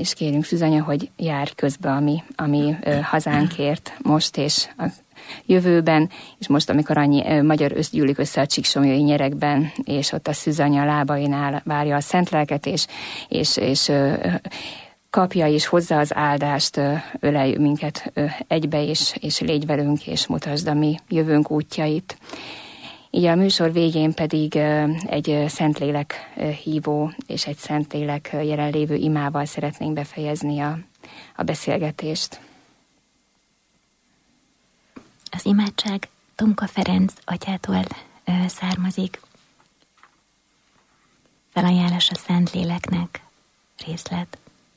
és kérünk Szűzanya, hogy járj közbe a mi hazánkért most és a jövőben, és most, amikor annyi magyar gyűlik össze a Csíksomlyói nyerekben, és ott a Szűzanya lábainál várja a szent lelket, és kapja is hozzá az áldást, ölelj minket egybe, és légy velünk, és mutasd a mi jövőnk útjait. Így a műsor végén pedig egy Szentlélek hívó és egy Szentlélek jelenlévő imával szeretnénk befejezni a beszélgetést. Az imádság Tomka Ferenc atyától származik. Felajánlás a Szentléleknek részlet.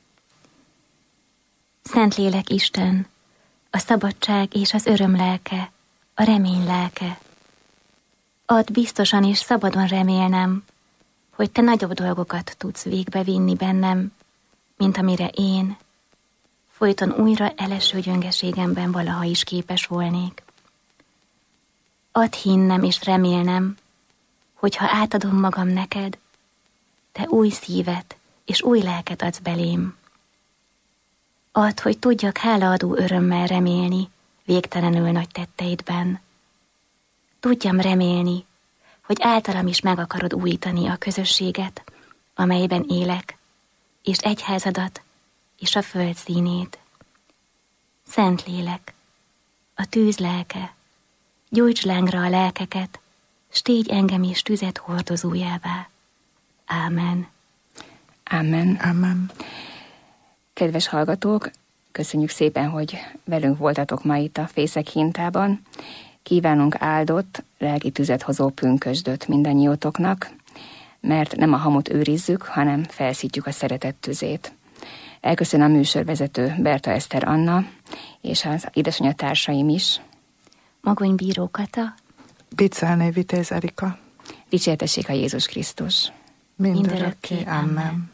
Szentlélek Isten, a szabadság és az öröm lelke, a remény lelke. Add biztosan és szabadon remélnem, hogy te nagyobb dolgokat tudsz végbevinni bennem, mint amire én, folyton újra eleső gyöngeségemben valaha is képes volnék. Add hinnem és remélnem, hogy ha átadom magam neked, te új szívet és új lelket adsz belém. Add, hogy tudjak hálaadó örömmel remélni végtelenül nagy tetteidben. Tudjam remélni, hogy általam is meg akarod újítani a közösséget, amelyben élek, és egyházadat, és a föld színét. Szentlélek, a tűz lelke, gyújts lángra a lelkeket, s tégy engem is tüzet hordozójává. Ámen. Amen. Amen. Kedves hallgatók, köszönjük szépen, hogy velünk voltatok ma itt a Fészek Hintában. Kívánunk áldott, lelki tüzet hozó pünkösdöt mindannyiótoknak, mert nem a hamut őrizzük, hanem felszítjük a szeretet tüzét. Elköszön a műsorvezető Berta Eszter Anna, és az édesanyja társaim is. Magony Bíró Kata, Biccelné Vitéz Erika. Dicsértessék a Jézus Krisztus. Mindörökké. Amen.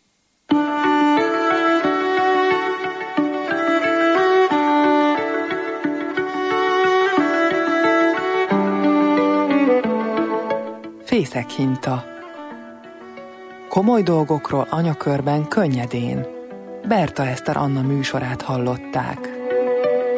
Fészekhinta. Komoly dolgokról anyakörben könnyedén. Berta Eszter Anna műsorát hallották.